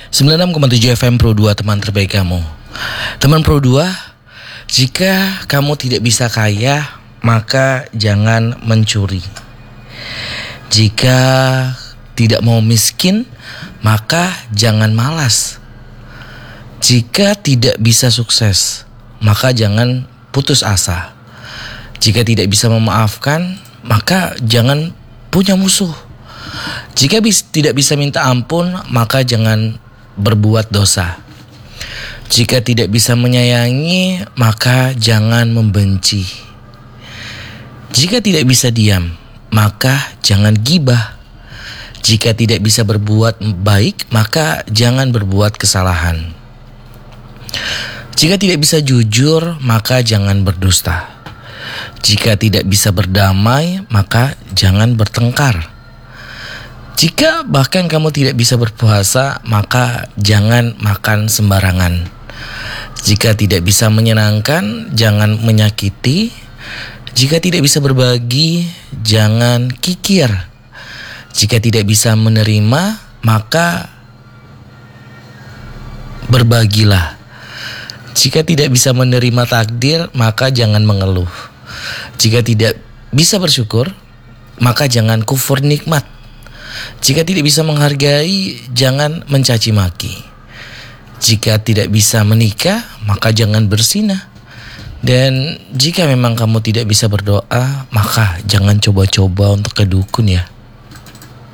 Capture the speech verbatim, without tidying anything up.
sembilan puluh enam koma tujuh F M Pro dua, teman terbaik kamu. Teman Pro dua, jika kamu tidak bisa kaya, maka jangan mencuri. Jika tidak mau miskin, maka jangan malas. Jika tidak bisa sukses, maka jangan putus asa. Jika tidak bisa memaafkan, maka jangan punya musuh. Jika bis, tidak bisa minta ampun, maka jangan berbuat dosa. Jika tidak bisa menyayangi, maka jangan membenci. Jika tidak bisa diam, maka jangan gibah. Jika tidak bisa berbuat baik, maka jangan berbuat kesalahan. Jika tidak bisa jujur, maka jangan berdusta. Jika tidak bisa berdamai, maka jangan bertengkar. Jika bahkan kamu tidak bisa berpuasa, maka jangan makan sembarangan. Jika tidak bisa menyenangkan, jangan menyakiti. Jika tidak bisa berbagi, jangan kikir. Jika tidak bisa menerima, maka berbagilah. Jika tidak bisa menerima takdir, maka jangan mengeluh. Jika tidak bisa bersyukur, maka jangan kufur nikmat. Jika tidak bisa menghargai, jangan mencaci maki. Jika tidak bisa menikah, maka jangan berzinah. Dan jika memang kamu tidak bisa berdoa, maka jangan coba-coba untuk ke dukun ya.